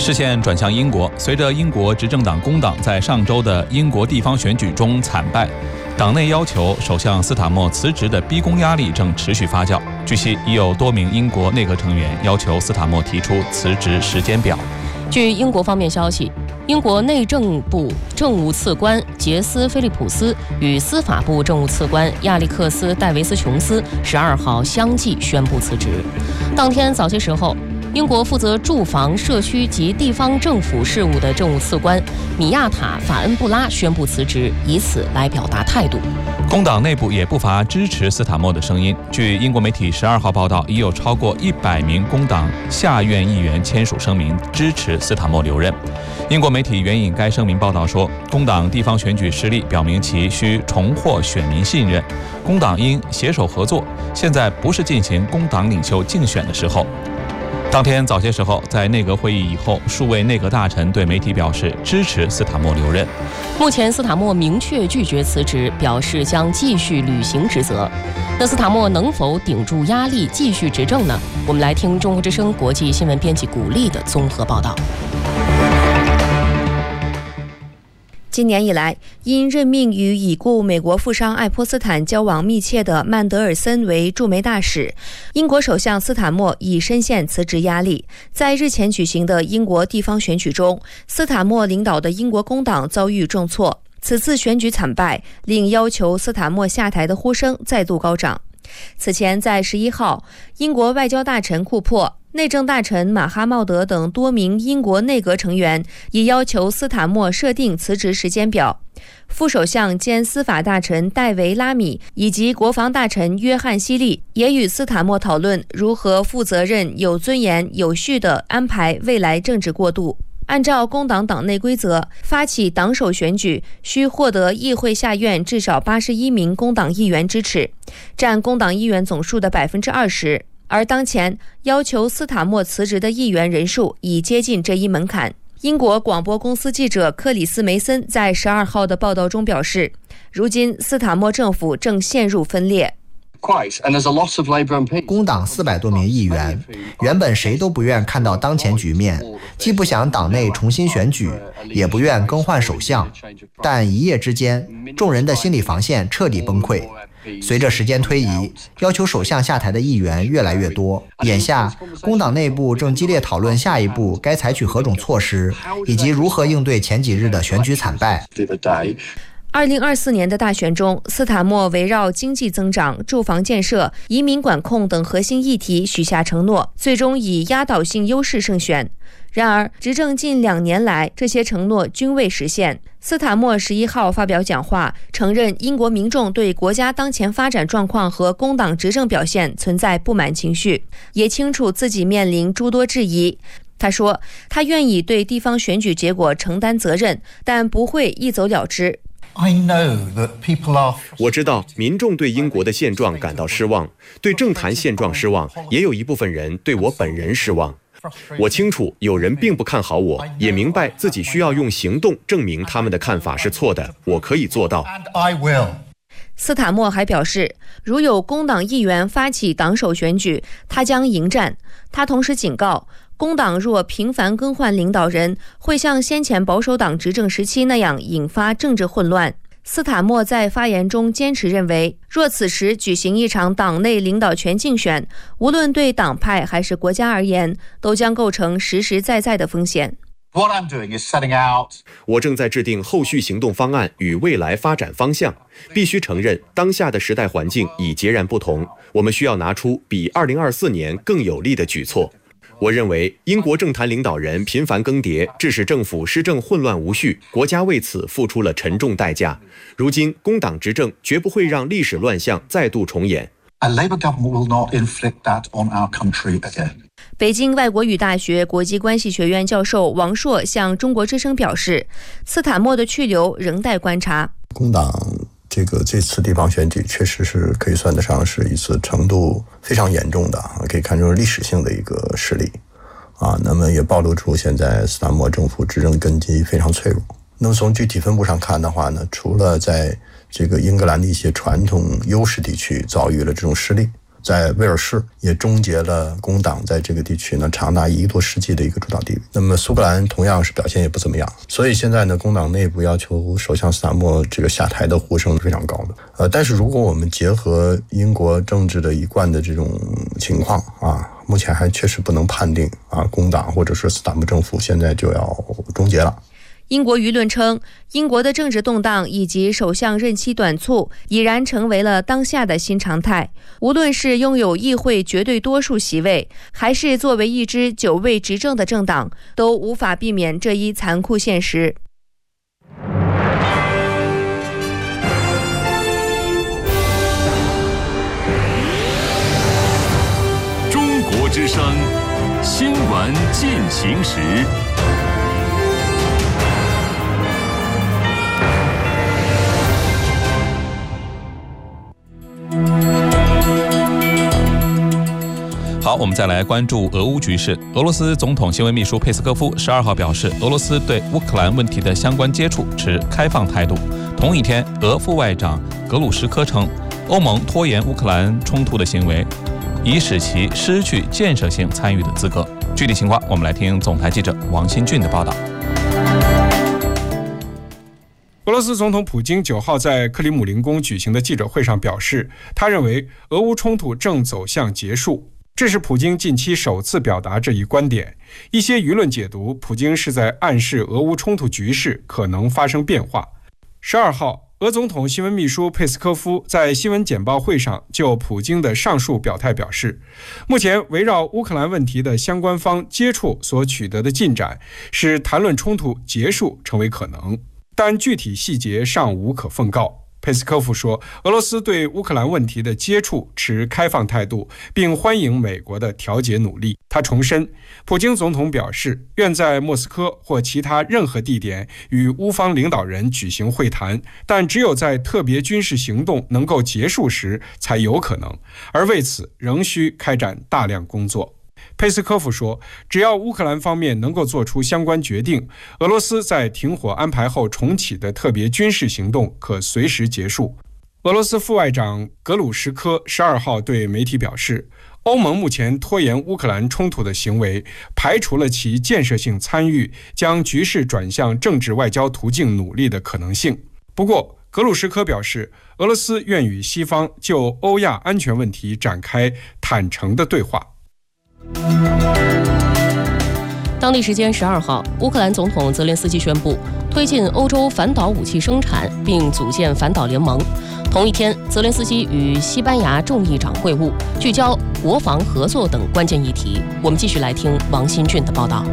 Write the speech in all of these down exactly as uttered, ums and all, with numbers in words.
视线转向英国，随着英国执政党工党在上周的英国地方选举中惨败，党内要求首相斯塔默辞职的逼宫压力正持续发酵。据悉，已有多名英国内阁成员要求斯塔默提出辞职时间表。 据英国方面消息，英国内政部政务次官杰斯·菲利普斯与司法部政务次官亚历克斯·戴维斯·琼斯十二号相继宣布辞职。当天早些时候，英国负责住房、社区及地方政府事务的政务次官米亚塔·法恩布拉宣布辞职，以此来表达态度。 工党内部也不乏支持斯塔默的声音。据英国媒体十二号报道，已有超过一百名工党下院议员签署声明支持斯塔默留任。英国媒体援引该声明报道说，工党地方选举失利表明其需重获选民信任，工党应携手合作，现在不是进行工党领袖竞选的时候。当天早些时候，在内阁会议以后，数位内阁大臣对媒体表示支持斯塔默留任。 目前斯塔默明确拒绝辞职，表示将继续履行职责。那斯塔默能否顶住压力继续执政呢？我们来听中国之声国际新闻编辑古丽的综合报道。 今年以来，因任命与已故美国富商爱泼斯坦交往密切的曼德尔森为驻美大使，英国首相斯塔默已深陷辞职压力。在日前举行的英国地方选举中，斯塔默领导的英国工党遭遇重挫，此次选举惨败，令要求斯塔默下台的呼声再度高涨。此前在十一号，英国外交大臣库珀、内政大臣马哈茂德等多名英国内阁成员已要求斯塔默设定辞职时间表。副首相兼司法大臣戴维·拉米以及国防大臣约翰·希利也与斯塔默讨论如何负责任、有尊严、有序地安排未来政治过渡。按照工党党内规则，发起党首选举需获得议会下院至少八十一名工党议员支持，占工党议员总数的百分之二十。而当前要求斯塔默辞职的议员人数已接近这一门槛。英国广播公司记者克里斯·梅森在十二号的报道中表示，如今斯塔默政府正陷入分裂。 工党四百多名议员，原本谁都不愿看到当前局面，既不想党内重新选举，也不愿更换首相。但一夜之间，众人的心理防线彻底崩溃。随着时间推移，要求首相下台的议员越来越多。眼下，工党内部正激烈讨论下一步该采取何种措施，以及如何应对前几日的选举惨败。 二零二四年的大选中，斯塔默围绕经济增长、住房建设、移民管控等核心议题许下承诺，最终以压倒性优势胜选。然而，执政近两年来，这些承诺均未实现。斯塔默十一号发表讲话，承认英国民众对国家当前发展状况和工党执政表现存在不满情绪，也清楚自己面临诸多质疑。他说，他愿意对地方选举结果承担责任，但不会一走了之。 我知道民众对英国的现状感到失望，对政坛现状失望，也有一部分人对我本人失望。我清楚有人并不看好我，也明白自己需要用行动证明他们的看法是错的，我可以做到。 斯塔默还表示，如有工党议员发起党首选举，他将迎战。他同时警告，工党若频繁更换领导人，会像先前保守党执政时期那样引发政治混乱。斯塔默在发言中坚持认为，若此时举行一场党内领导权竞选，无论对党派还是国家而言，都将构成实实在在的风险。 我正在制定后续行动方案与未来发展方向。必须承认，当下的时代环境已截然不同，我们需要拿出比二零二四年更有力的举措。我认为，英国政坛领导人频繁更迭，致使政府施政混乱无序，国家为此付出了沉重代价。如今，工党执政绝不会让历史乱象再度重演。 北京外国语大学国际关系学院教授王硕向中国之声表示，斯塔默的去留仍待观察。 工党这个这次地方选举确实是可以算得上是一次程度非常严重的，可以看出历史性的一个失利啊。那么也暴露出现在斯塔默政府执政根基非常脆弱。那么从具体分布上看的话呢，除了在这个英格兰的一些传统优势地区遭遇了这种失利， 在威尔士也终结了工党在这个地区呢长达一个多世纪的一个主导地位。那么苏格兰同样是表现也不怎么样，所以现在呢，工党内部要求首相斯塔默这个下台的呼声是非常高的。呃，但是如果我们结合英国政治的一贯的这种情况啊，目前还确实不能判定啊，工党或者是斯塔默政府现在就要终结了。 英国舆论称，英国的政治动荡以及首相任期短促已然成为了当下的新常态。无论是拥有议会绝对多数席位，还是作为一支久未执政的政党，都无法避免这一残酷现实。 中国之声新闻进行时。 好，我们再来关注俄乌局势。俄罗斯总统新闻秘书佩斯科夫十二号表示，俄罗斯对乌克兰问题的相关接触持开放态度。同一天，俄副外长格鲁什科称，欧盟拖延乌克兰冲突的行为已使其失去建设性参与的资格。具体情况，我们来听总台记者王新俊的报道。 俄罗斯总统普京九号在克里姆林宫举行的记者会上表示，他认为俄乌冲突正走向结束。这是普京近期首次表达这一观点。一些舆论解读，普京是在暗示俄乌冲突局势可能发生变化。十二号，俄总统新闻秘书佩斯科夫在新闻简报会上就普京的上述表态表示，目前围绕乌克兰问题的相关方接触所取得的进展，使谈论冲突结束成为可能，但具体细节尚无可奉告。佩斯科夫说，俄罗斯对乌克兰问题的接触持开放态度，并欢迎美国的调解努力。他重申，普京总统表示愿在莫斯科或其他任何地点与乌方领导人举行会谈，但只有在特别军事行动能够结束时才有可能，而为此仍需开展大量工作。佩斯科夫说，只要乌克兰方面能够做出相关决定，俄罗斯在停火安排后重启的特别军事行动可随时结束。俄罗斯副外长格鲁什科十二号对媒体表示，欧盟目前拖延乌克兰冲突的行为，排除了其建设性参与将局势转向政治外交途径努力的可能性。不过，格鲁什科表示，俄罗斯愿与西方就欧亚安全问题展开坦诚的对话。 当地时间十二号，乌克兰总统泽连斯基宣布推进欧洲反导武器生产，并组建反导联盟。同一天，泽连斯基与西班牙众议长会晤，聚焦国防合作等关键议题。我们继续来听王新俊的报道。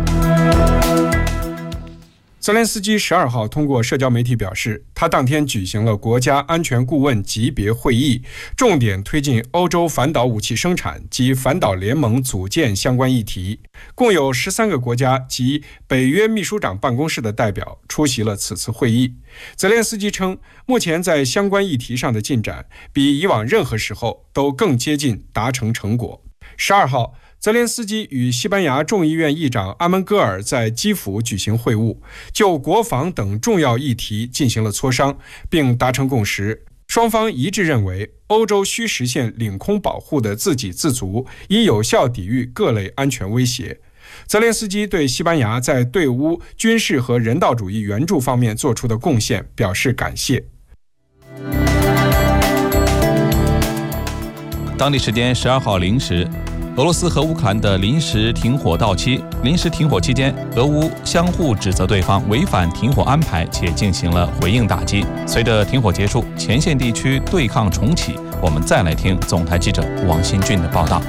泽连斯基十二号通过社交媒体表示，他当天举行了国家安全顾问级别会议，重点推进欧洲反导武器生产及反导联盟组建相关议题。共有十三个国家及北约秘书长办公室的代表出席了此次会议。泽连斯基称，目前在相关议题上的进展比以往任何时候都更接近达成成果。十二号，泽连斯基与西班牙众议院议长阿门戈尔在基辅举行会晤，就国防等重要议题进行了磋商，并达成共识。双方一致认为，欧洲需实现领空保护的自给自足，以有效抵御各类安全威胁。泽连斯基对西班牙在对乌军事和人道主义援助方面做出的贡献表示感谢。 当地时间十二号零时，俄罗斯和乌克兰的临时停火到期。临时停火期间，俄乌相互指责对方违反停火安排，且进行了回应打击。随着停火结束，前线地区对抗重启。我们再来听总台记者王新俊的报道。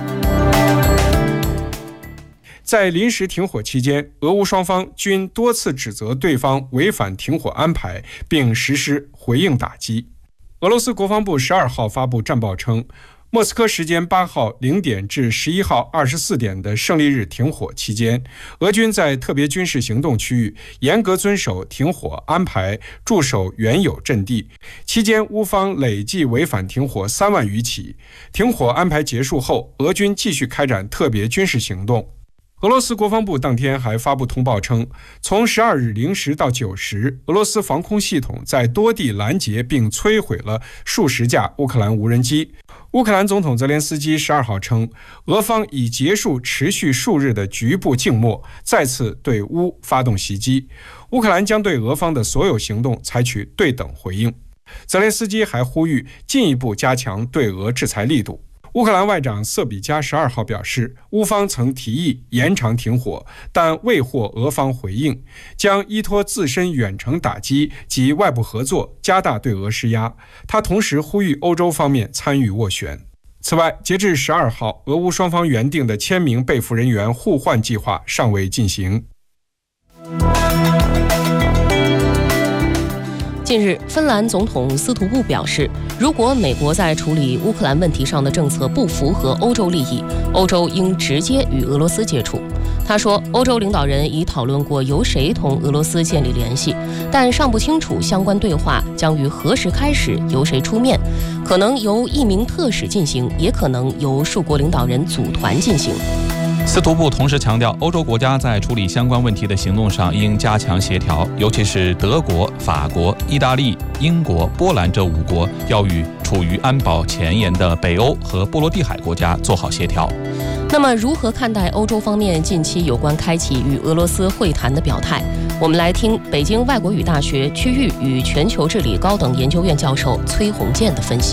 在临时停火期间，俄乌双方均多次指责对方违反停火安排，并实施回应打击。俄罗斯国防部十二号发布战报称，莫斯科时间八号零点至十一号二十四点的胜利日停火期间，俄军在特别军事行动区域严格遵守停火安排，驻守原有阵地。期间，乌方累计违反停火三万余起。停火安排结束后，俄军继续开展特别军事行动。俄罗斯国防部当天还发布通报称，从十二日零时到九时，俄罗斯防空系统在多地拦截并摧毁了数十架乌克兰无人机。 乌克兰总统泽连斯基十二号称，俄方已结束持续数日的局部静默，再次对乌发动袭击。乌克兰将对俄方的所有行动采取对等回应。泽连斯基还呼吁进一步加强对俄制裁力度。乌克兰外长瑟比加十二号表示，乌方曾提议延长停火，但未获俄方回应，将依托自身远程打击及外部合作，加大对俄施压。他同时呼吁欧洲方面参与斡旋。此外，截至十二号，俄乌双方原定的千名被俘人员互换计划尚未进行。 近日，芬兰总统斯图布表示，如果美国在处理乌克兰问题上的政策不符合欧洲利益，欧洲应直接与俄罗斯接触。他说，欧洲领导人已讨论过由谁同俄罗斯建立联系，但尚不清楚相关对话将于何时开始，由谁出面，可能由一名特使进行，也可能由数国领导人组团进行。 斯图布同时强调，欧洲国家在处理相关问题的行动上应加强协调，尤其是德国、法国、意大利、英国、波兰这五国要与处于安保前沿的北欧和波罗的海国家做好协调。 那么，如何看待欧洲方面近期有关开启与俄罗斯会谈的表态？我们来听北京外国语大学区域与全球治理高等研究院教授崔洪建的分析。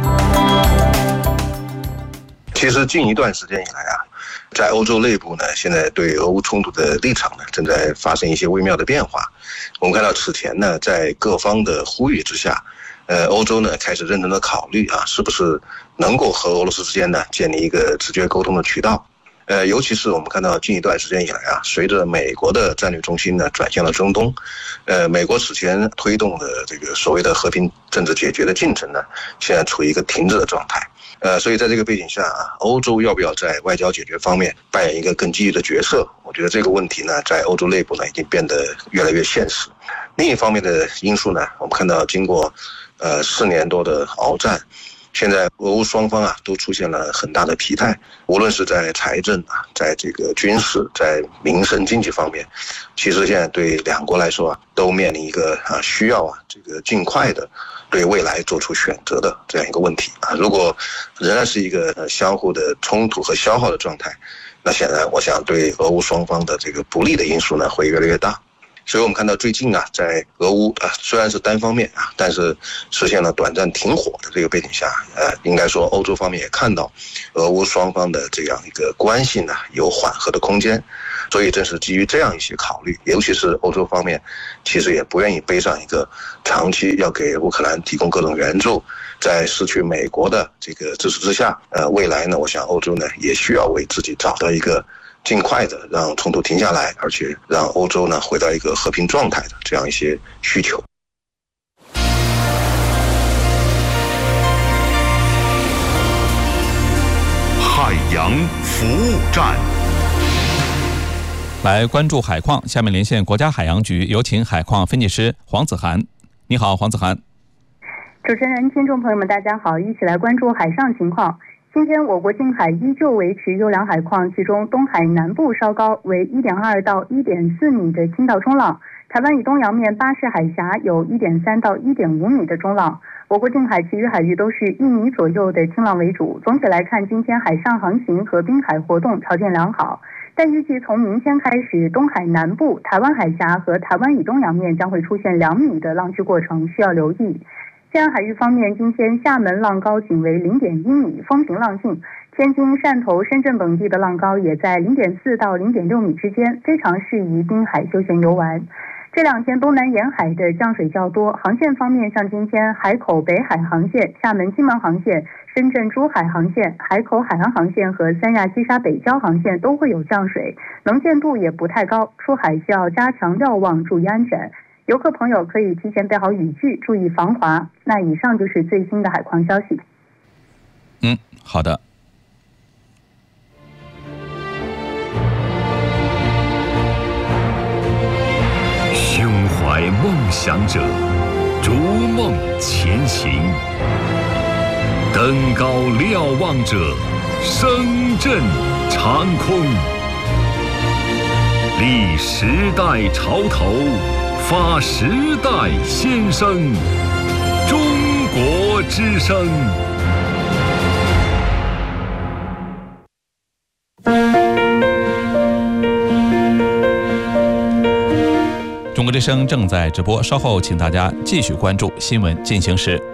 其实近一段时间以来啊，在欧洲内部呢，现在对俄乌冲突的立场呢，正在发生一些微妙的变化。我们看到此前呢，在各方的呼吁之下，呃，欧洲呢开始认真的考虑啊，是不是能够和俄罗斯之间呢建立一个直接沟通的渠道。呃，尤其是我们看到近一段时间以来啊，随着美国的战略中心呢转向了中东，呃，美国此前推动的这个所谓的和平政治解决的进程呢，现在处于一个停滞的状态。呃，所以在这个背景下啊，欧洲要不要在外交解决方面扮演一个更积极的角色？我觉得这个问题呢，在欧洲内部呢，已经变得越来越现实。另一方面的因素呢，我们看到经过呃四年多的鏖战，现在俄乌双方啊都出现了很大的疲态，无论是在财政啊，在这个军事，在民生经济方面，其实现在对两国来说啊，都面临一个啊需要啊这个尽快的对未来做出选择的这样一个问题啊。如果仍然是一个呃相互的冲突和消耗的状态，那显然我想对俄乌双方的这个不利的因素呢会越来越大。所以我们看到最近啊，在俄乌啊虽然是单方面啊，但是实现了短暂停火的这个背景下，呃，应该说欧洲方面也看到俄乌双方的这样一个关系呢有缓和的空间。所以正是基于这样一些考虑，尤其是欧洲方面其实也不愿意背上一个长期要给乌克兰提供各种援助，在失去美国的这个支持之下，呃，未来呢，我想欧洲呢也需要为自己找到一个尽快的让冲突停下来，而且让欧洲呢回到一个和平状态的这样一些需求。 海洋服务站。 来关注海况，下面连线国家海洋局，有请海况分析师黄子涵。你好，黄子涵。 主持人、听众朋友们，大家好，一起来关注海上情况。今天我国近海依旧维持优良海况，其中东海南部稍高，为 一点二到一点四米的轻到中浪；台湾以东洋面巴士海峡有 一点三到一点五米的中浪。我国近海其余海域都是一米左右的轻浪为主。总体来看，今天海上航行和滨海活动条件良好。但预计从明天开始，东海南部、台湾海峡和台湾以东洋面将会出现两米的浪区过程，需要留意。西岸海域方面，今天厦门浪高仅为 零点一米，风平浪静；天津、汕头、深圳等地的浪高也在 零点四到零点六米之间，非常适宜滨海休闲游玩。这两天东南沿海的降水较多，航线方面，像今天海口北海航线、厦门金门航线、深圳珠海航线、海口海洋航线和三亚积沙北礁航线都会有降水，能见度也不太高，出海需要加强瞭望，注意安全。游客朋友可以提前备好雨具，注意防滑。那以上就是最新的海况消息。 嗯，好的。 胸怀梦想者，逐梦前行；登高瞭望者，声震长空。立时代潮头，发时代先声。中国之声。 中国之声正在直播，稍后请大家继续关注新闻进行时。